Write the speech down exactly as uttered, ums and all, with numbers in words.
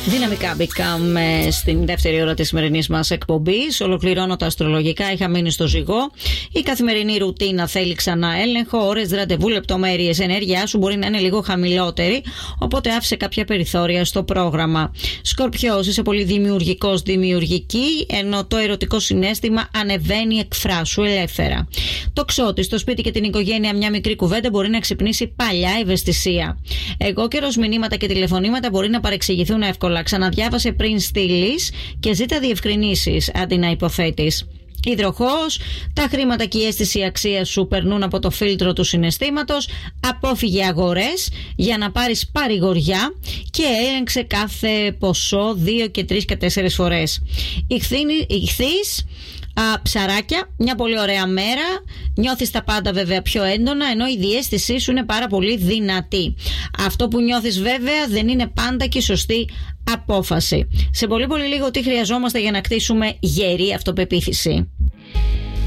Δυναμικά μπήκαμε στην δεύτερη ώρα της σημερινής μας εκπομπής. Ολοκληρώνω τα αστρολογικά, είχα μείνει στο ζυγό. Η καθημερινή ρουτίνα θέλει ξανά έλεγχο, ώρες ραντεβού, λεπτομέρειες. Ενέργειά σου μπορεί να είναι λίγο χαμηλότερη, οπότε άφησε κάποια περιθώρια στο πρόγραμμα. Σκορπιός, είσαι πολύ δημιουργικός, δημιουργική, ενώ το ερωτικό συναίσθημα ανεβαίνει, εκφράσου ελεύθερα. Τοξότης, στο σπίτι και την οικογένεια, μια μικρή κουβέντα μπορεί να ξυπνήσει παλιά ευαισθησία. Εγώ καιρός, μηνύματα και τηλεφωνήματα μπορεί να παρεξηγηθούν εύκολα. Ξαναδιάβασε πριν στείλεις και ζήτα διευκρινήσεις αντί να υποθέτεις. Υδροχόος, τα χρήματα και η αίσθηση αξίας σου περνούν από το φίλτρο του συναισθήματος. Απόφυγε αγορές για να πάρεις παρηγοριά και έλεγξε κάθε ποσό δύο και τρεις και τέσσερις φορές. Ιχθύς, Α, ψαράκια, μια πολύ ωραία μέρα. Νιώθεις τα πάντα βέβαια πιο έντονα, ενώ η διαίσθησή σου είναι πάρα πολύ δυνατή. Αυτό που νιώθεις βέβαια δεν είναι πάντα και η σωστή απόφαση. Σε πολύ πολύ λίγο τι χρειαζόμαστε για να κτίσουμε γερή αυτοπεποίθηση.